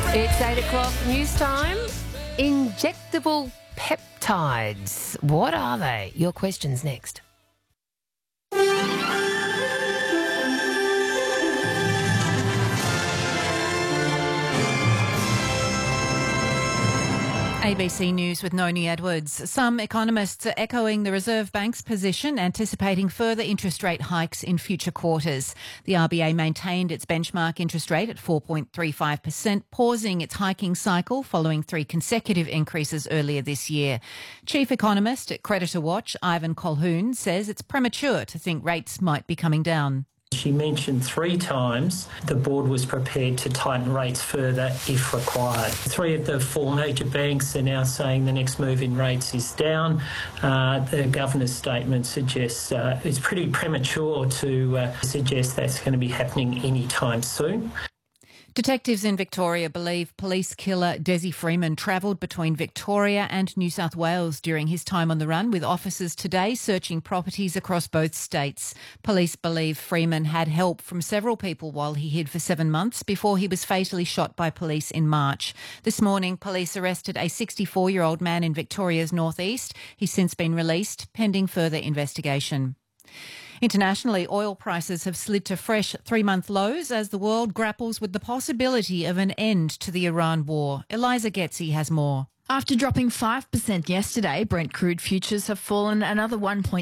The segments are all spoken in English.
It's 8 o'clock news time. Injectable peptides. What are they? Your questions next. ABC News with Noni Edwards. Some economists are echoing the Reserve Bank's position, anticipating further interest rate hikes in future quarters. The RBA maintained its benchmark interest rate at 4.35%, pausing its hiking cycle following 3 consecutive increases earlier this year. Chief economist at Creditor Watch, Ivan Colquhoun, says it's premature to think rates might be coming down. She mentioned 3 times the board was prepared to tighten rates further if required. 3 of the 4 major banks are now saying the next move in rates is down. The governor's statement suggests it's pretty premature to suggest that's going to be happening anytime soon. Detectives in Victoria believe police killer Desi Freeman travelled between Victoria and New South Wales during his time on the run, with officers today searching properties across both states. Police believe Freeman had help from several people while he hid for 7 months before he was fatally shot by police in March. This morning, police arrested a 64-year-old man in Victoria's northeast. He's since been released, pending further investigation. Internationally, oil prices have slid to fresh 3-month lows as the world grapples with the possibility of an end to the Iran war. Eliza Getzi has more. After dropping 5% yesterday, Brent crude futures have fallen another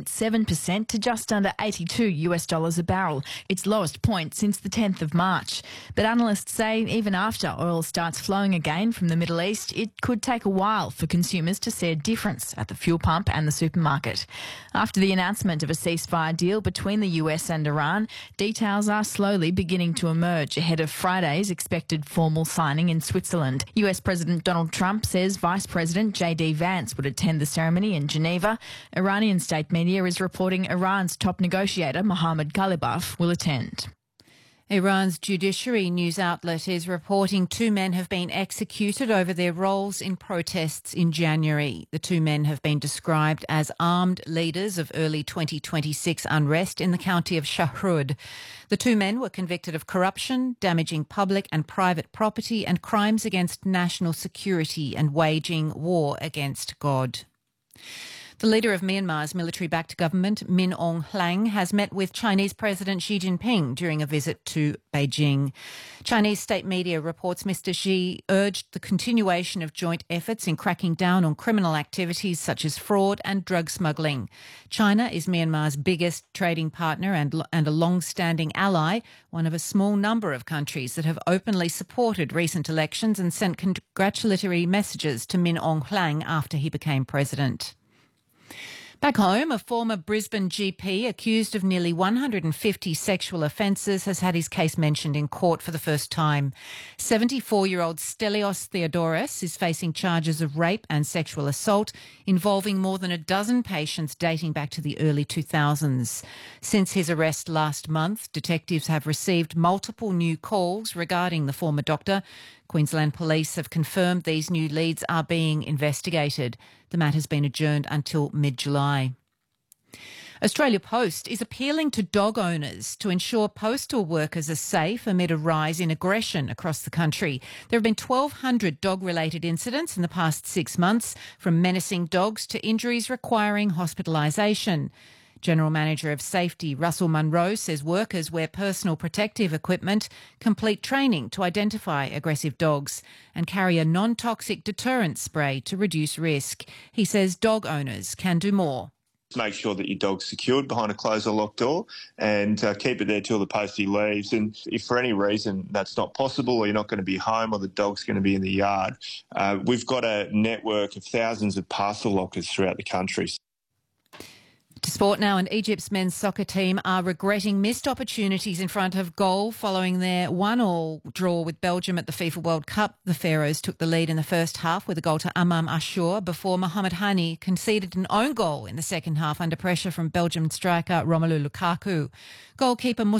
1.7% to just under $82 a barrel, its lowest point since the 10th of March. But analysts say even after oil starts flowing again from the Middle East, it could take a while for consumers to see a difference at the fuel pump and the supermarket. After the announcement of a ceasefire deal between the US and Iran, details are slowly beginning to emerge ahead of Friday's expected formal signing in Switzerland. US President Donald Trump says Vice President J.D. Vance would attend the ceremony in Geneva. Iranian state media is reporting Iran's top negotiator, Mohammad Ghalibaf, will attend. Iran's judiciary news outlet is reporting 2 men have been executed over their roles in protests in January. The 2 men have been described as armed leaders of early 2026 unrest in the county of Shahrud. The 2 men were convicted of corruption, damaging public and private property, and crimes against national security and waging war against God. The leader of Myanmar's military-backed government, Min Aung Hlaing, has met with Chinese President Xi Jinping during a visit to Beijing. Chinese state media reports Mr. Xi urged the continuation of joint efforts in cracking down on criminal activities such as fraud and drug smuggling. China is Myanmar's biggest trading partner and a long-standing ally, one of a small number of countries that have openly supported recent elections and sent congratulatory messages to Min Aung Hlaing after he became president. Back home, a former Brisbane GP accused of nearly 150 sexual offences has had his case mentioned in court for the first time. 74-year-old Stelios Theodoros is facing charges of rape and sexual assault involving more than a dozen patients dating back to the early 2000s. Since his arrest last month, detectives have received multiple new calls regarding the former doctor. Queensland Police have confirmed these new leads are being investigated. The matter has been adjourned until mid-July. Australia Post is appealing to dog owners to ensure postal workers are safe amid a rise in aggression across the country. There have been 1,200 dog-related incidents in the past 6 months, from menacing dogs to injuries requiring hospitalisation. General Manager of Safety Russell Munro says workers wear personal protective equipment, complete training to identify aggressive dogs, and carry a non-toxic deterrent spray to reduce risk. He says dog owners can do more. Make sure that your dog's secured behind a closed or locked door and keep it there till the postie leaves. And if for any reason that's not possible, or you're not going to be home, or the dog's going to be in the yard, we've got a network of thousands of parcel lockers throughout the country. To sport now, and Egypt's men's soccer team are regretting missed opportunities in front of goal following their 1-1 draw with Belgium at the FIFA World Cup. The Pharaohs took the lead in the first half with a goal to Amam Ashur before Mohamed Hani conceded an own goal in the second half under pressure from Belgium striker Romelu Lukaku. Goalkeeper